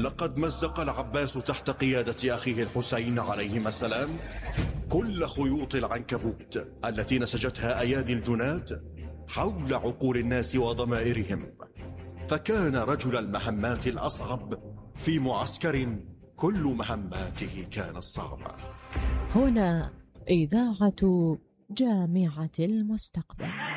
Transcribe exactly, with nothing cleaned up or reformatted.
لقد مزق العباس تحت قيادة أخيه الحسين عليهما السلام كل خيوط العنكبوت التي نسجتها أيادي الجناد حول عقول الناس وضمائرهم، فكان رجل المهمات الأصعب في معسكر كل مهماته كانت صعبة. هنا إذاعة جامعة المستقبل.